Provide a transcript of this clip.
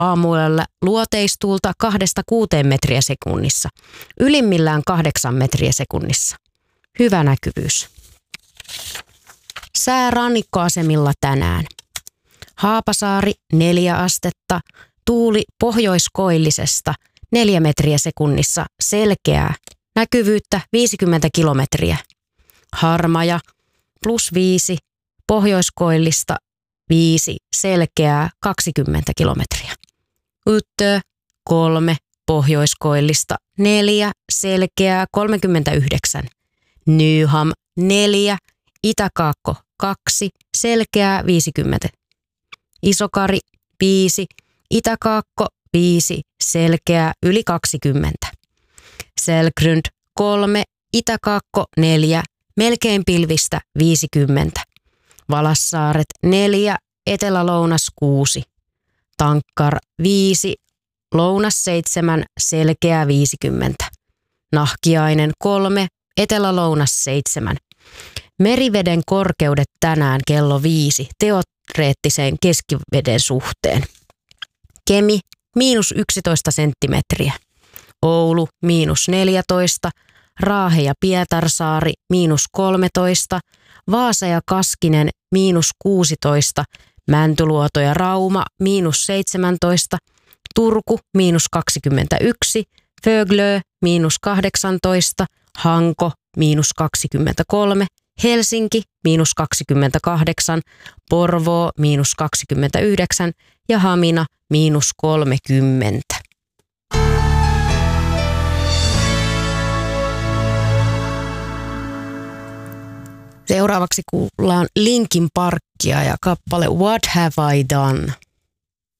Aamuyöllä luoteistuulta 2-6 metriä sekunnissa. Ylimmillään 8 metriä sekunnissa. Hyvä näkyvyys. Sää rannikkoasemilla tänään. Haapasaari 4 astetta, tuuli pohjoiskoillisesta 4 metriä sekunnissa, selkeää, näkyvyyttä 50 kilometriä. Harmaja +5, pohjoiskoillista 5, selkeää 20 kilometriä. Yttö 3, pohjoiskoillista 4, selkeää 39. Nyham 4, Itäkaakko 2, selkeää 50. Isokari 5, Itäkaakko 5, selkeää yli 20. Selgrund 3, Itäkaakko 4, melkein pilvistä 50. Valassaaret 4, Etelä-Lounas 6. Tankkar 5, Lounas 7, selkeää 50. Nahkiainen 3, Etelä-Lounas 7. Meriveden korkeudet tänään kello 5 teoreettiseen keskiveden suhteen. Kemi -11 senttimetriä. Oulu -14. Raahe ja Pietarsaari -13. Vaasa ja Kaskinen -16. Mäntyluoto ja Rauma -17. Turku -21. Föglö -18. Hanko -23. Helsinki -28, Porvoo -29 ja Hamina -30. Seuraavaksi kuullaan Linkin Parkia ja kappale What Have I Done?